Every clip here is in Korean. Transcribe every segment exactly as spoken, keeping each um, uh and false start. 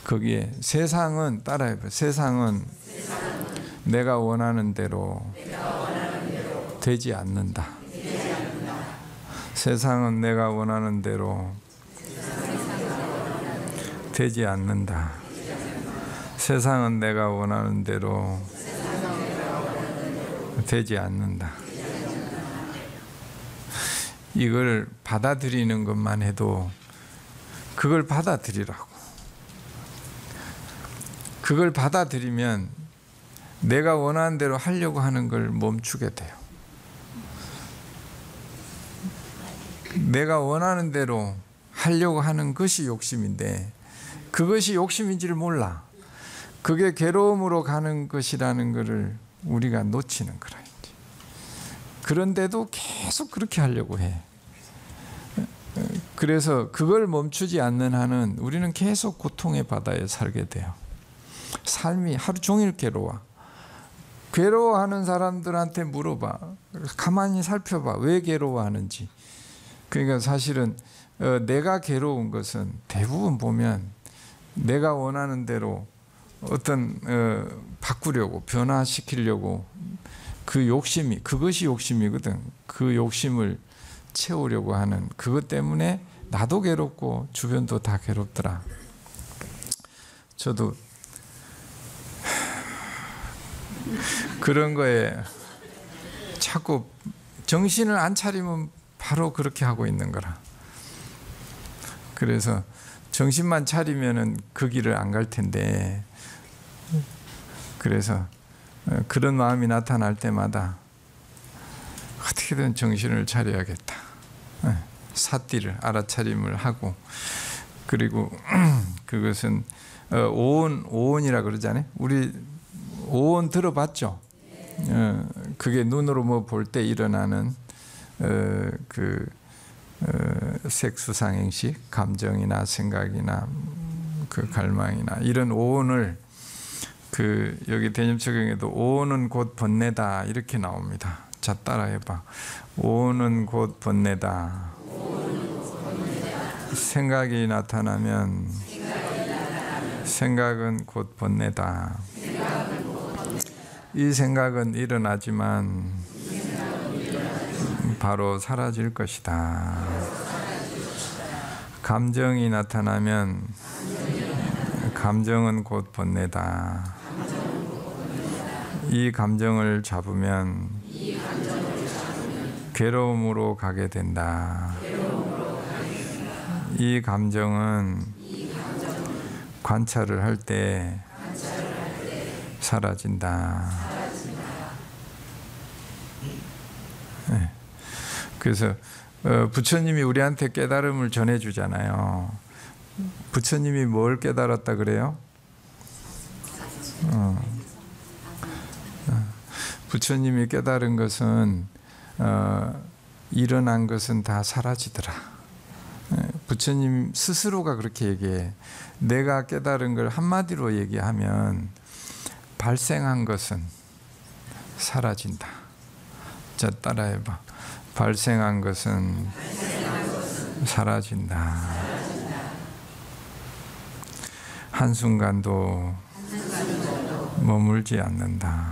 거기에 세상은 따라해봐요. 세상은 내가 원하는 대로 되지 않는다. 세상은 내가 원하는 대로 되지 않는다. 세상은 내가 원하는 대로 되지 않는다. 이걸 받아들이는 것만 해도 그걸 받아들이라고. 그걸 받아들이면 내가 원하는 대로 하려고 하는 걸 멈추게 돼요. 내가 원하는 대로 하려고 하는 것이 욕심인데 그것이 욕심인지를 몰라. 그게 괴로움으로 가는 것이라는 것을 우리가 놓치는 거라. 그런데도 계속 그렇게 하려고 해. 그래서 그걸 멈추지 않는 한은 우리는 계속 고통의 바다에 살게 돼요. 삶이 하루 종일 괴로워. 괴로워하는 사람들한테 물어봐. 가만히 살펴봐. 왜 괴로워하는지. 그러니까 사실은 어, 내가 괴로운 것은 대부분 보면 내가 원하는 대로 어떤 어, 바꾸려고 변화시키려고 그 욕심이 그것이 욕심이거든. 그 욕심을 채우려고 하는 그것 때문에 나도 괴롭고 주변도 다 괴롭더라. 저도 그런 거에 자꾸 정신을 안 차리면 바로 그렇게 하고 있는 거라. 그래서 정신만 차리면은 그 길을 안 갈 텐데, 그래서 그런 마음이 나타날 때마다 어떻게든 정신을 차려야겠다. 사띠를 알아차림을 하고, 그리고 그것은 오온 오온이라 그러잖아요. 우리 오온 들어봤죠? 그게 눈으로 뭐 볼 때 일어나는 그 색수상행식, 감정이나 생각이나 그 갈망이나 이런 오온을 그 여기 대념처경에도 오온은 곧 번뇌다 이렇게 나옵니다. 자, 따라해봐. 오온은 곧 번뇌다. 생각이 나타나면 생각은 곧 번뇌다. 이 생각은 일어나지만 바로 사라질 것이다. 감정이 나타나면 감정은 곧 번뇌다. 이 감정을 잡으면 괴로움으로 가게 된다. 이 감정은 관찰을 할 때 사라진다. 네. 그래서 부처님이 우리한테 깨달음을 전해주잖아요. 부처님이 뭘 깨달았다 그래요? 어. 부처님이 깨달은 것은 어, 일어난 것은 다 사라지더라. 부처님 스스로가 그렇게 얘기해. 내가 깨달은 걸 한마디로 얘기하면 발생한 것은 사라진다. 자, 따라해봐. 발생한 것은 사라진다. 한순간도 머물지 않는다.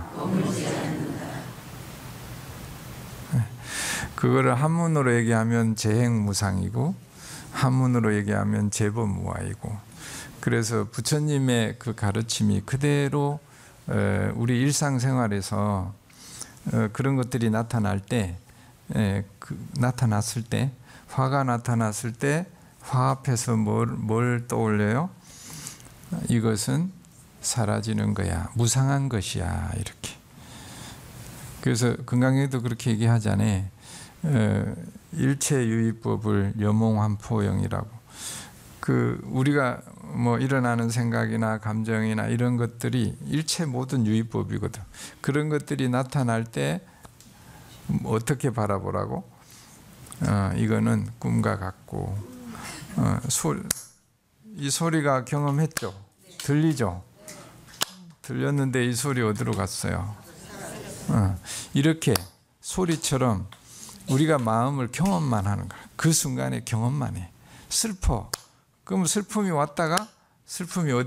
그거를 한문으로 얘기하면 재행무상이고 한문으로 얘기하면 재범무아이고, 그래서 부처님의 그 가르침이 그대로 우리 일상생활에서 그런 것들이 나타날 때, 나타났을 때, 화가 나타났을 때 화 앞에서 뭘, 뭘 떠올려요? 이것은 사라지는 거야. 무상한 것이야. 이렇게. 그래서 건강에도 그렇게 얘기하잖아요. 일체유의법을 여몽환포영이라고. 그 우리가 뭐 일어나는 생각이나 감정이나 이런 것들이 일체 모든 유의법이거든. 그런 것들이 나타날 때 어떻게 바라보라고? 어, 이거는 꿈과 같고, 어, 소, 이 소리가 경험했죠? 들리죠? 들렸는데 이 소리 어디로 갔어요? 어, 이렇게 소리처럼 우리가 마음을 경험만 하는 거야. 그 순간에 경험만 해. 슬퍼. 그럼 슬픔이 왔다가 슬픔이 어디